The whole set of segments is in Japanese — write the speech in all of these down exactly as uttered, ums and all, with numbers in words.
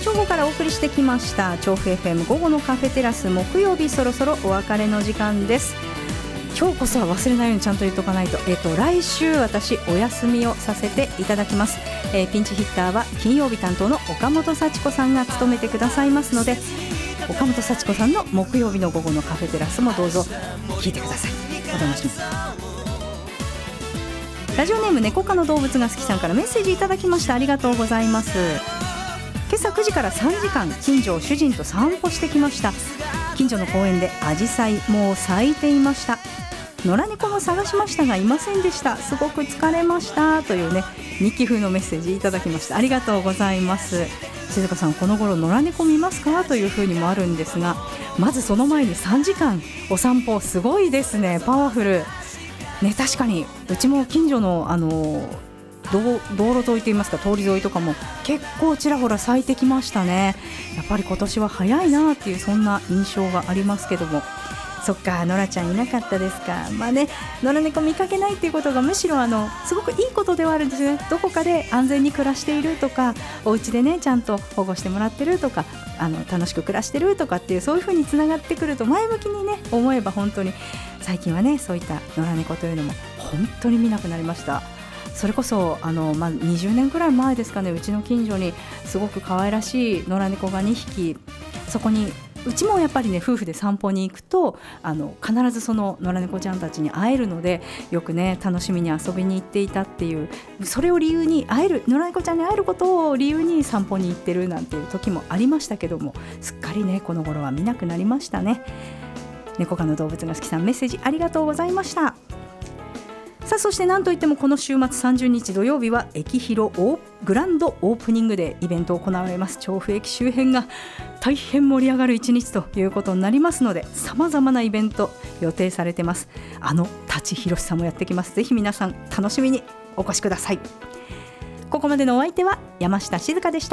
正午からお送りしてきました調布 エフエム 午後のカフェテラス、木曜日そろそろお別れの時間です。今日こそは忘れないようにちゃんと言っとかないと、えー、と来週私お休みをさせていただきます、えー、ピンチヒッターは金曜日担当の岡本幸子さんが務めてくださいますので、岡本幸子さんの木曜日の午後のカフェテラスもどうぞ聞いてください。お楽しみに。ラジオネーム猫科の動物が好きさんからメッセージいただきました。ありがとうございます。今朝くじからさんじかん近所を主人と散歩してきました。近所の公園でアジサイもう咲いていました。野良猫も探しましたがいませんでした。すごく疲れましたというね、日記風のメッセージいただきました。ありがとうございます。静香さん、この頃野良猫見ますかというふうにもあるんですが、まずその前にさんじかんお散歩、すごいですね。パワフルね。確かにうちも近所のあの道, 道路沿いといいますか通り沿いとかも結構ちらほら咲いてきましたね。やっぱり今年は早いなっていうそんな印象がありますけども。そっか、ノラちゃんいなかったですか。まあね、野良猫見かけないっていうことがむしろあのすごくいいことではあるんですね。どこかで安全に暮らしているとか、お家でねちゃんと保護してもらってるとか、あの楽しく暮らしてるとかっていう、そういう風につながってくると前向きにね思えば、本当に最近はねそういった野良猫というのも本当に見なくなりました。それこそあの、まあ、にじゅうねんくらい前ですかね、うちの近所にすごく可愛らしい野良猫がにひき、そこにうちもやっぱりね夫婦で散歩に行くとあの必ずその野良猫ちゃんたちに会えるので、よくね楽しみに遊びに行っていたっていう、それを理由に会える野良猫ちゃんに会えることを理由に散歩に行ってるなんていう時もありましたけども、すっかりねこの頃は見なくなりましたね。猫科の動物が好きさん、メッセージありがとうございました。さあ、そしてなんといってもこの週末さんじゅうにち土曜日は駅広グランドオープニングでイベントを行われます。調布駅周辺が大変盛り上がる一日ということになりますので、さまざまなイベント予定されてます。あの舘ひろしさんもやってきます。ぜひ皆さん楽しみにお越しください。ここまでのお相手は山下静香でした。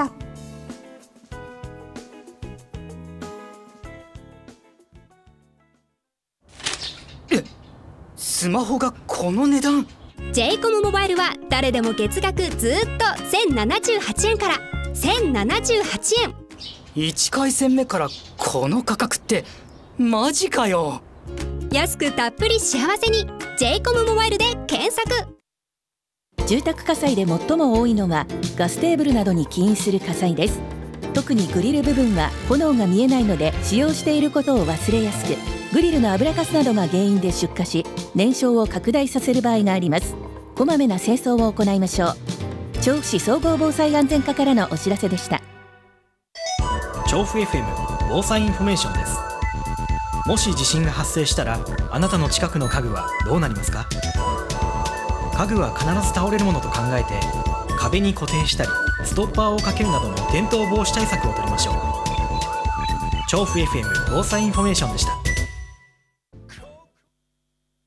え、スマホがこの値段。 ジェイコム モバイルは誰でも月額ずっとせんななじゅうはちえんからせんななじゅうはちえん。 いち回線目からこの価格ってマジかよ。 安くたっぷり幸せに ジェイコム モバイルで検索。 住宅火災で最も多いのはガステーブルなどに起因する火災です。特にグリル部分は炎が見えないので使用していることを忘れやすく、グリルの油かすなどが原因で出火し燃焼を拡大させる場合があります。こまめな清掃を行いましょう。調布市総合防災安全課からのお知らせでした。 調布 エフエム 防災インフォメーションです。もし地震が発生したらあなたの近くの家具はどうなりますか。家具は必ず倒れるものと考えて壁に固定したりストッパーをかけるなどの転倒防止対策を取りましょう。調布 エフエム 防災インフォメーションでした。